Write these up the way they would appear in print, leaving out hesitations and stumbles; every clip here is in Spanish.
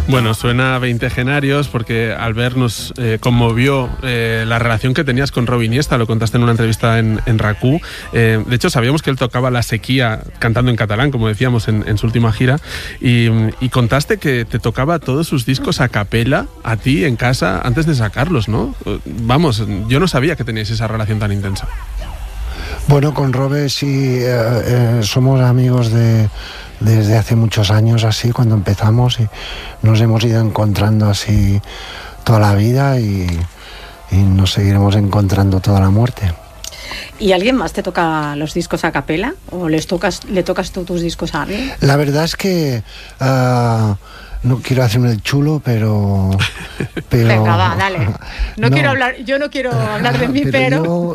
Bueno, suena a veintegenarios porque Albert nos conmovió la relación que tenías con Rob Iniesta, lo contaste en una entrevista en RAC1. De hecho, sabíamos que él tocaba La Sequía cantando en catalán, como decíamos, en su última gira, y contaste que te tocaba todos sus discos a capela, a ti, en casa, antes de sacarlos, ¿no? Vamos, yo no sabía que teníais esa relación tan intensa. Bueno, con Robe sí, somos amigos desde hace muchos años, así, cuando empezamos, y nos hemos ido encontrando así toda la vida y nos seguiremos encontrando toda la muerte. ¿Y alguien más te toca los discos a capela? ¿O le tocas tú tus discos a alguien? La verdad es que no quiero hacerme el chulo, pero venga, va, dale. Yo no quiero hablar de mí, pero...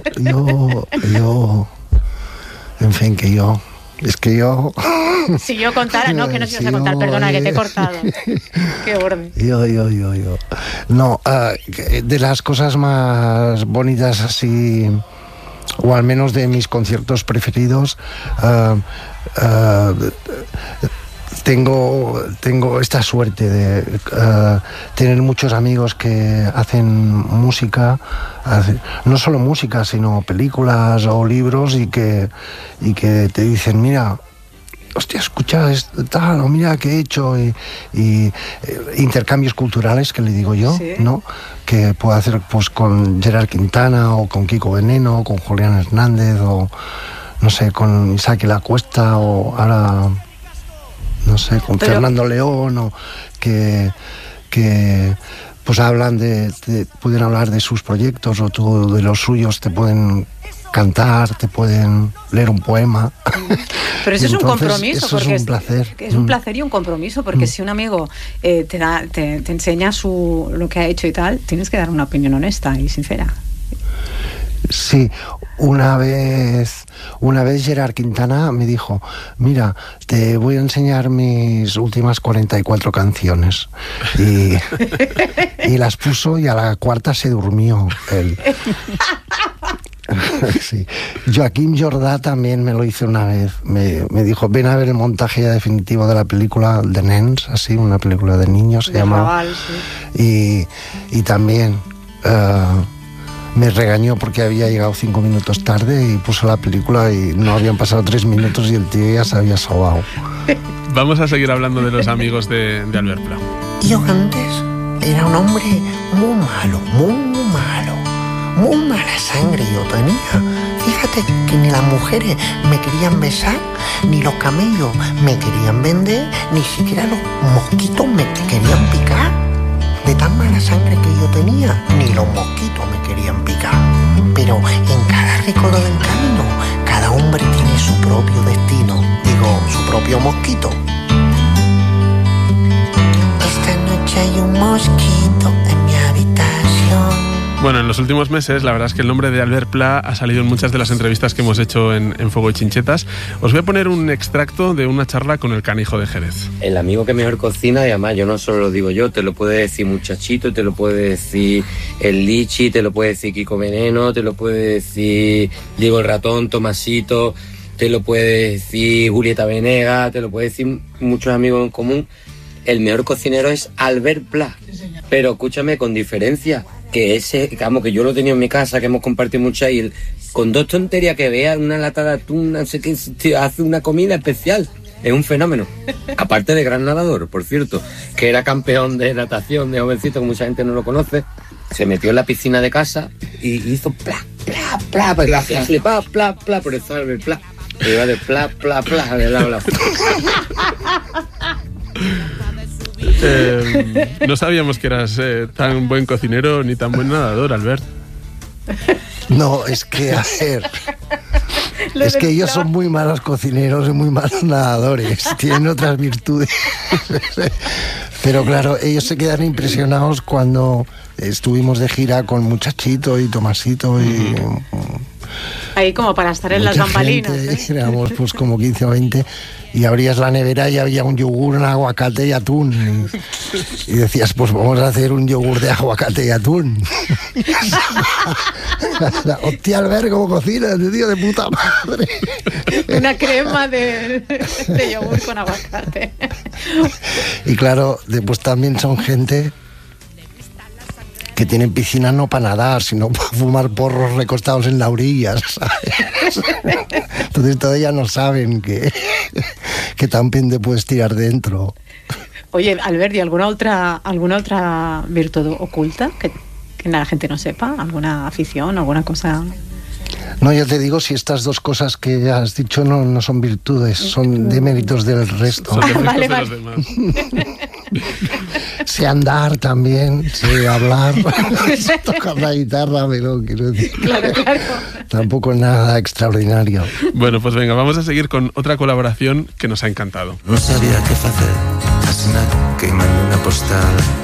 Yo... En fin, que yo... Es que yo... Si yo contara... No, que no se ibas a contar, perdona, que te he cortado. Qué borde. Yo. No, de las cosas más bonitas así, o al menos de mis conciertos preferidos, tengo esta suerte de tener muchos amigos que hacen música, no solo música, sino películas o libros, y que te dicen, mira, hostia, escucha tal, o mira qué he hecho, y intercambios culturales, que le digo yo, ¿sí? ¿No? Que puedo hacer pues con Gerard Quintana, o con Kiko Veneno, o con Julián Hernández, o no sé, con Isaac La Cuesta, o ahora... no sé, con Fernando León, o que pues hablan pueden hablar de sus proyectos, o tú de los suyos, te pueden cantar, te pueden leer un poema. Pero eso es un compromiso, eso porque es un placer. Es un placer y un compromiso, porque si un amigo te enseña lo que ha hecho y tal, tienes que dar una opinión honesta y sincera. Sí, una vez Gerard Quintana me dijo, mira, te voy a enseñar mis últimas 44 canciones, y las puso, y a la cuarta se durmió él. Sí. Joaquim Jordá también me lo hizo una vez, me dijo, ven a ver el montaje ya definitivo de la película de Nens, así, una película de niños, se llama, sí. Y también me regañó porque había llegado 5 minutos tarde, y puso la película y no habían pasado 3 minutos y el tío ya se había sobado. Vamos a seguir hablando de los amigos de Albert Pla. Yo antes era un hombre muy malo, muy mala sangre yo tenía. Fíjate que ni las mujeres me querían besar, ni los camellos me querían vender, ni siquiera los mosquitos me querían picar. De tan mala sangre que yo tenía, ni los mosquitos me querían picar. Pero en cada recodo del camino, cada hombre tiene su propio destino, su propio mosquito. Esta noche hay un mosquito en mi habitación. Bueno, en los últimos meses, la verdad es que el nombre de Albert Pla ha salido en muchas de las entrevistas que hemos hecho en Fuego y Chinchetas. Os voy a poner un extracto de una charla con el Canijo de Jerez. El amigo que mejor cocina, y además yo no solo lo digo yo, te lo puede decir Muchachito, te lo puede decir el Lichi, te lo puede decir Kiko Veneno, te lo puede decir Diego el Ratón, Tomasito, te lo puede decir Julieta Venegas, te lo puede decir muchos amigos en común. El mejor cocinero es Albert Pla, pero escúchame, con diferencia, que que yo lo he tenido en mi casa, que hemos compartido mucho, y con 2 tonterías que vea, una lata de atún, no sé qué, tío, hace una comida especial. Es un fenómeno. Aparte de gran nadador, por cierto, que era campeón de natación de jovencito, que mucha gente no lo conoce. Se metió en la piscina de casa y hizo pla, pla, pla, pla, pla, por eso Albert Pla. Iba de pla, pla, pla, de lado a lado. No sabíamos que eras tan buen cocinero ni tan buen nadador, Albert. No, es que, a ver, es que ellos son muy malos cocineros y muy malos nadadores, tienen otras virtudes. Pero claro, ellos se quedan impresionados cuando estuvimos de gira con Muchachito y Tomasito y... Ahí como para estar en las bambalinas. Éramos pues como 15 o 20 y abrías la nevera y había un yogur, un aguacate y atún. Y decías, pues vamos a hacer un yogur de aguacate y atún. Hostia, Albert, ¿cómo cocinas, tío, de puta madre? Una crema de yogur con aguacate. Y claro, después también son gente que tienen piscina no para nadar, sino para fumar porros recostados en la orilla, ¿sabes? Entonces todavía no saben que también te puedes tirar dentro. Oye, Albert, ¿y alguna otra virtud oculta que la gente no sepa? ¿Alguna afición, alguna cosa? No, yo te digo, si estas dos cosas que has dicho no son virtudes, son deméritos del resto. Vale. De los demás. Sé andar también, sé hablar, sé tocar la guitarra, pero quiero decir, Claro. tampoco nada extraordinario. Bueno, pues venga, vamos a seguir con otra colaboración que nos ha encantado. No sabía qué hacer, así que mandé una postal